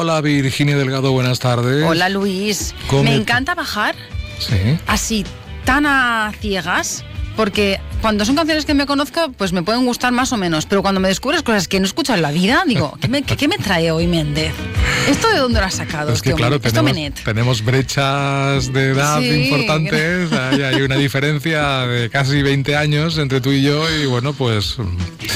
Hola Virginia Delgado, buenas tardes. Hola Luis. Me encanta bajar así tan a ciegas, porque cuando son canciones que me conozco, pues me pueden gustar más o menos, pero cuando me descubres cosas que no escucho en la vida, digo, ¿qué me trae hoy Méndez? ¿Esto de dónde lo has sacado? Es que claro, tenemos brechas de edad importantes, hay una diferencia de casi 20 años entre tú y yo, y bueno, pues